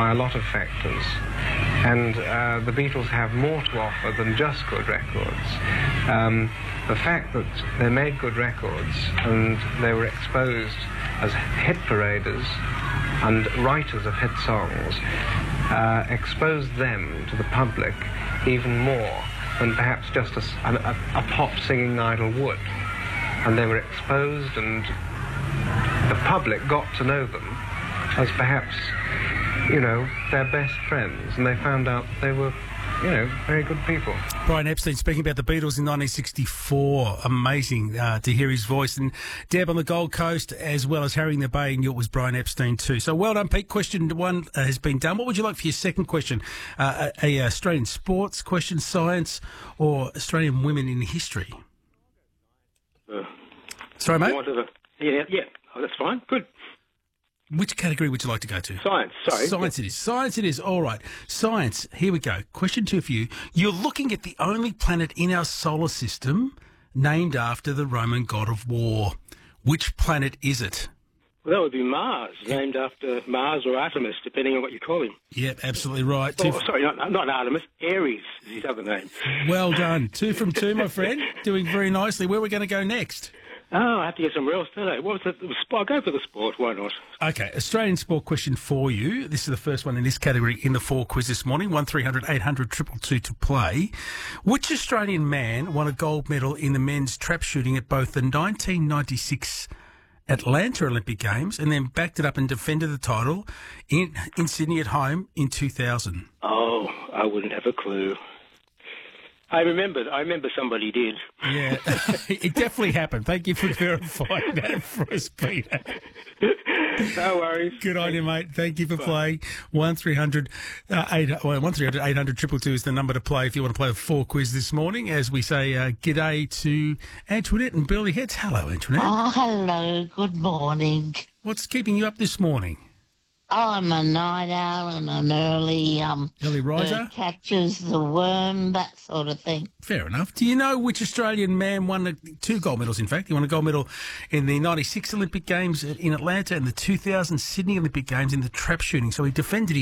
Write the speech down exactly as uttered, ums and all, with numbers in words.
by a lot of factors. And uh, the Beatles have more to offer than just good records. Um, the fact that they made good records and they were exposed as hit paraders and writers of hit songs uh, exposed them to the public even more than perhaps just a, a, a pop singing idol would. And they were exposed, and the public got to know them as perhaps, you know, their best friends, and they found out they were, you know, very good people. Brian Epstein speaking about the Beatles in nineteen sixty-four. Amazing uh, to hear his voice. And Deb on the Gold Coast, as well as Harry in the Bay, and it was Brian Epstein too. So well done, Pete. Question one uh, has been done. What would you like for your second question? Uh, a, a Australian sports question, science, or Australian women in history? Uh, Sorry, mate? A, yeah, yeah. Oh, that's fine. Good. Which category would you like to go to? Science, sorry. Science it is. Science it is. All right. Science. Here we go. Question two for you. You're looking at the only planet in our solar system named after the Roman god of war. Which planet is it? Well, that would be Mars, named after Mars or Artemis, depending on what you call him. Yep, absolutely right. Oh, two sorry, not, not Artemis. Ares is his other name. Well done. Two from two, my friend. Doing very nicely. Where are we going to go next? Oh, I have to get somewhere else, don't I? What was the sport? I'll go for the sport. Why not? Okay, Australian sport question for you. This is the first one in this category in the four quiz this morning. one three hundred eight hundred two two two to play. Which Australian man won a gold medal in the men's trap shooting at both the nineteen ninety-six Atlanta Olympic Games and then backed it up and defended the title in, in Sydney at home in two thousand? Oh, I wouldn't have a clue. I remembered. I remember somebody did. Yeah, it definitely happened. Thank you for verifying that for us, Peter. No worries. Good on you, mate. Thank you for Bye. playing. one three hundred eight hundred two two two is the number to play if you want to play the four quiz this morning. As we say, uh, g'day to Antoinette and Burleigh Heads. Hello, Antoinette. Oh, hello. Good morning. What's keeping you up this morning? I'm a night owl and an early um early riser. Catches the worm, that sort of thing. Fair enough. Do you know which Australian man won a, two gold medals? In fact, he won a gold medal in the ninety-six Olympic Games in Atlanta and the two thousand Sydney Olympic Games in the trap shooting. So he defended his